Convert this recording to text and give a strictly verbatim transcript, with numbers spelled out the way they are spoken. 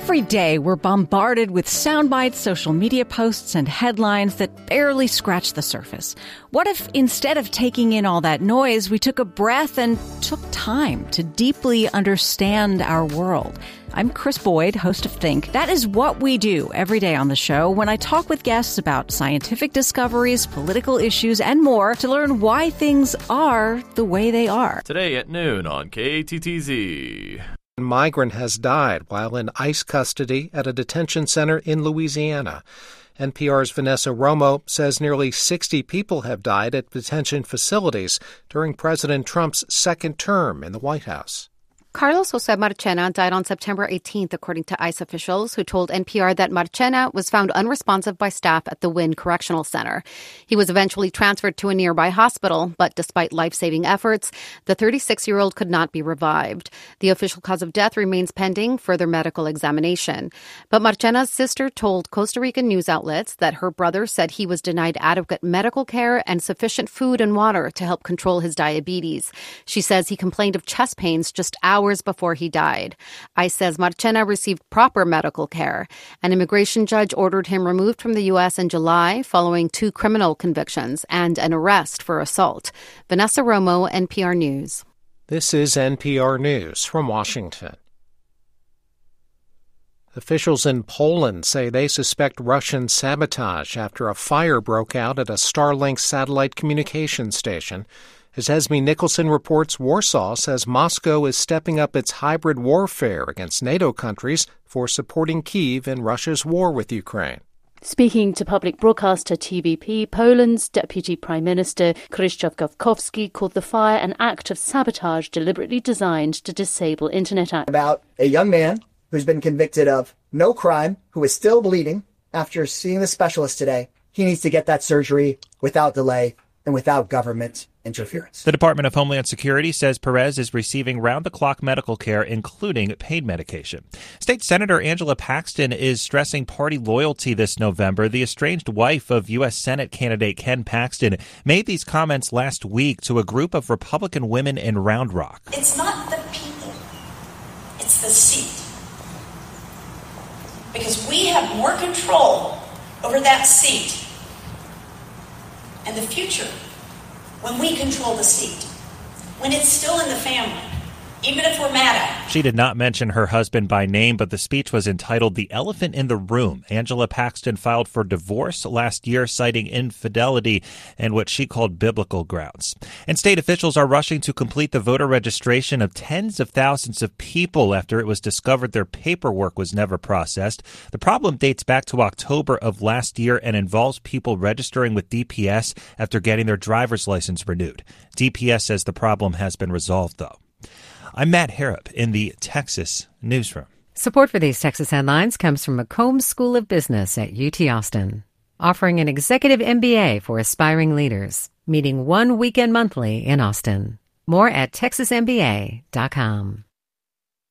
Every day, we're bombarded with sound bites, social media posts, and headlines that barely scratch the surface. What if instead of taking in all that noise, we took a breath and took time to deeply understand our world? I'm Chris Boyd, host of Think. That is what we do every day on the show when I talk with guests about scientific discoveries, political issues, and more to learn why things are the way they are. Today at noon on K T T Z. A migrant has died while in ICE custody at a detention center in Louisiana. N P R's Vanessa Romo says nearly sixty people have died at detention facilities during President Trump's second term in the White House. Carlos Jose Marchena died on September eighteenth, according to ICE officials, who told N P R that Marchena was found unresponsive by staff at the Wynn Correctional Center. He was eventually transferred to a nearby hospital, but despite life-saving efforts, the thirty-six-year-old could not be revived. The official cause of death remains pending further medical examination. But Marchena's sister told Costa Rican news outlets that her brother said he was denied adequate medical care and sufficient food and water to help control his diabetes. She says he complained of chest pains just hours Hours before he died. ICE says Marchena received proper medical care. An immigration judge ordered him removed from the U S in July following two criminal convictions and an arrest for assault. Vanessa Romo, N P R News. This is N P R News from Washington. Officials in Poland say they suspect Russian sabotage after a fire broke out at a Starlink satellite communication station. As Esme Nicholson reports, Warsaw says Moscow is stepping up its hybrid warfare against NATO countries for supporting Kyiv in Russia's war with Ukraine. Speaking to public broadcaster T V P, Poland's Deputy Prime Minister Krzysztof Gawkowski called the fire an act of sabotage deliberately designed to disable internet access. About a young man who's been convicted of no crime, who is still bleeding after seeing the specialist today. He needs to get that surgery without delay and without government interference. The Department of Homeland Security says Perez is receiving round-the-clock medical care, including pain medication. State Senator Angela Paxton is stressing party loyalty this November. The estranged wife of U S Senate candidate Ken Paxton made these comments last week to a group of Republican women in Round Rock. It's not the people, it's the seat. Because we have more control over that seat and the future when we control the seat, when it's still in the family, even if we're mad at it. She did not mention her husband by name, but the speech was entitled The Elephant in the Room. Angela Paxton filed for divorce last year, citing infidelity and what she called biblical grounds. And state officials are rushing to complete the voter registration of tens of thousands of people after it was discovered their paperwork was never processed. The problem dates back to October of last year and involves people registering with D P S after getting their driver's license renewed. D P S says the problem has been resolved, though. I'm Matt Harrop in the Texas Newsroom. Support for these Texas headlines comes from McCombs School of Business at U T Austin, offering an executive M B A for aspiring leaders, meeting one weekend monthly in Austin. More at texas m b a dot com.